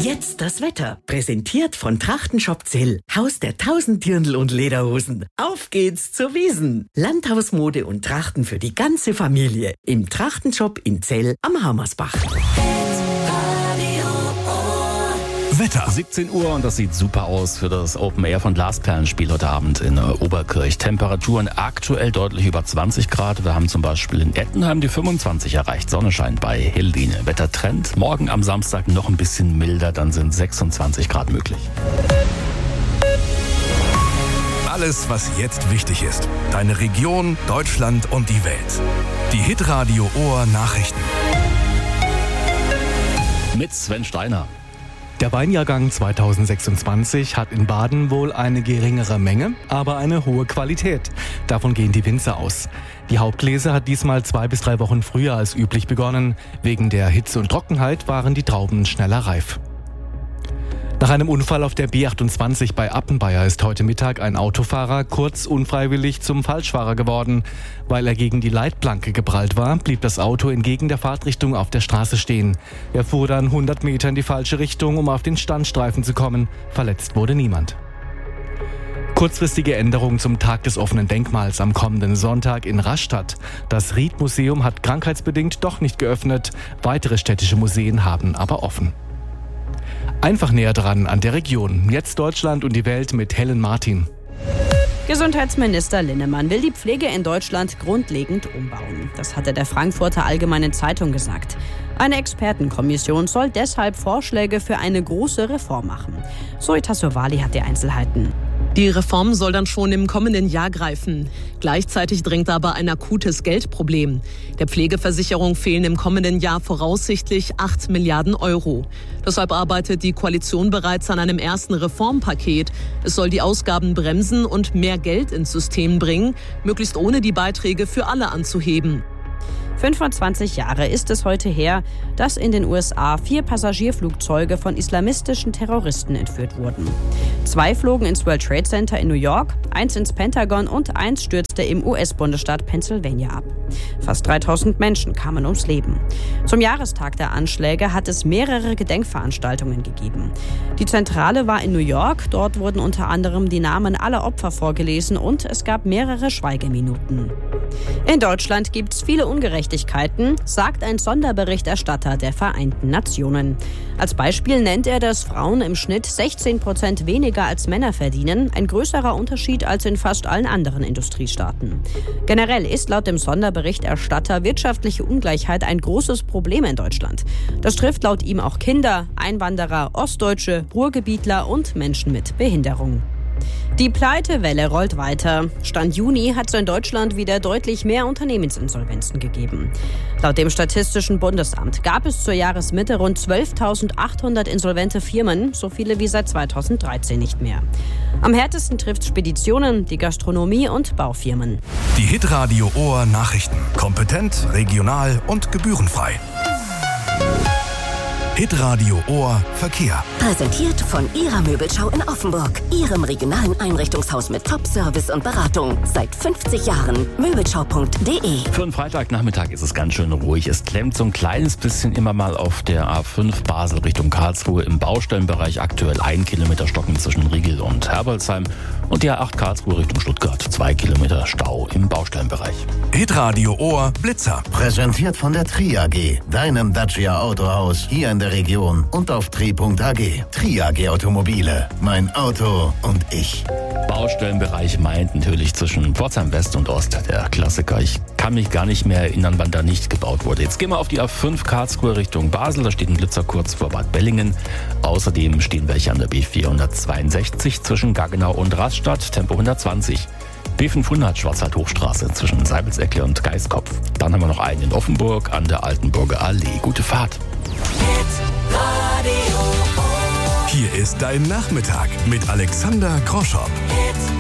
Jetzt das Wetter. Präsentiert von Trachtenshop Zell. Haus der 1000 Dirndl und Lederhosen. Auf geht's zur Wiesn. Landhausmode und Trachten für die ganze Familie. Im Trachtenshop in Zell am Hammersbach. Wetter. 17 Uhr und das sieht super aus für das Open Air von Glasperlenspiel heute Abend in Oberkirch. Temperaturen aktuell deutlich über 20 Grad. Wir haben zum Beispiel in Ettenheim die 25 erreicht. Sonne scheint bei Hildine. Wettertrend. Morgen am Samstag noch ein bisschen milder, dann sind 26 Grad möglich. Alles, was jetzt wichtig ist. Deine Region, Deutschland und die Welt. Die Hitradio Ohr Nachrichten. Mit Sven Steiner. Der Weinjahrgang 2026 hat in Baden wohl eine geringere Menge, aber eine hohe Qualität. Davon gehen die Winzer aus. Die Hauptlese hat diesmal 2 bis 3 Wochen früher als üblich begonnen. Wegen der Hitze und Trockenheit waren die Trauben schneller reif. Nach einem Unfall auf der B28 bei Appenbeier ist heute Mittag ein Autofahrer kurz unfreiwillig zum Falschfahrer geworden. Weil er gegen die Leitplanke geprallt war, blieb das Auto entgegen der Fahrtrichtung auf der Straße stehen. Er fuhr dann 100 Meter in die falsche Richtung, um auf den Standstreifen zu kommen. Verletzt wurde niemand. Kurzfristige Änderung zum Tag des offenen Denkmals am kommenden Sonntag in Rastatt. Das Ried-Museum hat krankheitsbedingt doch nicht geöffnet. Weitere städtische Museen haben aber offen. Einfach näher dran an der Region. Jetzt Deutschland und die Welt mit Helen Martin. Gesundheitsminister Linnemann will die Pflege in Deutschland grundlegend umbauen. Das hat er der Frankfurter Allgemeinen Zeitung gesagt. Eine Expertenkommission soll deshalb Vorschläge für eine große Reform machen. Zoe Tassovali hat die Einzelheiten. Die Reform soll dann schon im kommenden Jahr greifen. Gleichzeitig drängt aber ein akutes Geldproblem. Der Pflegeversicherung fehlen im kommenden Jahr voraussichtlich 8 Milliarden Euro. Deshalb arbeitet die Koalition bereits an einem ersten Reformpaket. Es soll die Ausgaben bremsen und mehr Geld ins System bringen, möglichst ohne die Beiträge für alle anzuheben. 25 Jahre ist es heute her, dass in den USA 4 Passagierflugzeuge von islamistischen Terroristen entführt wurden. 2 flogen ins World Trade Center in New York, 1 ins Pentagon und 1 stürzte im US-Bundesstaat Pennsylvania ab. Fast 3000 Menschen kamen ums Leben. Zum Jahrestag der Anschläge hat es mehrere Gedenkveranstaltungen gegeben. Die Zentrale war in New York, dort wurden unter anderem die Namen aller Opfer vorgelesen und es gab mehrere Schweigeminuten. In Deutschland gibt es viele Ungerechtigkeiten, sagt ein Sonderberichterstatter der Vereinten Nationen. Als Beispiel nennt er, dass Frauen im Schnitt 16% weniger als Männer verdienen, ein größerer Unterschied als in fast allen anderen Industriestaaten. Generell ist laut dem Sonderberichterstatter wirtschaftliche Ungleichheit ein großes Problem in Deutschland. Das trifft laut ihm auch Kinder, Einwanderer, Ostdeutsche, Ruhrgebietler und Menschen mit Behinderung. Die Pleitewelle rollt weiter. Stand Juni hat es in Deutschland wieder deutlich mehr Unternehmensinsolvenzen gegeben. Laut dem Statistischen Bundesamt gab es zur Jahresmitte rund 12.800 insolvente Firmen, so viele wie seit 2013 nicht mehr. Am härtesten trifft Speditionen, die Gastronomie und Baufirmen. Die Hitradio Ohr Nachrichten. Kompetent, regional und gebührenfrei. Hitradio Ohr Verkehr. Präsentiert von Ihrer Möbelschau in Offenburg. Ihrem regionalen Einrichtungshaus mit Top-Service und Beratung. Seit 50 Jahren. Möbelschau.de. Für einen Freitagnachmittag ist es ganz schön ruhig. Es klemmt so ein kleines bisschen immer mal auf der A5 Basel Richtung Karlsruhe. Im Baustellenbereich aktuell 1 Kilometer Stocken zwischen Riegel und Herbolzheim. Und die A8 Karlsruhe Richtung Stuttgart. 2 Kilometer Stau im Baustellenbereich. Hitradio Ohr Blitzer. Präsentiert von der Tri AG. Deinem Dacia Autohaus. Hier in der Region und auf tri.ag. Tri AG Automobile. Mein Auto und ich. Baustellenbereich meint natürlich zwischen Pforzheim West und Ost. Der Klassiker. Ich kann mich gar nicht mehr erinnern, wann da nicht gebaut wurde. Jetzt gehen wir auf die A5 Karlsruhe Richtung Basel. Da steht ein Blitzer kurz vor Bad Bellingen. Außerdem stehen welche an der B462 zwischen Gaggenau und Rastatt. Tempo 120. B500 Schwarzwald-Hochstraße zwischen Seibelseckle und Geiskopf. Dann haben wir noch einen in Offenburg an der Altenburger Allee. Gute Fahrt. Hier ist dein Nachmittag mit Alexander Groschow.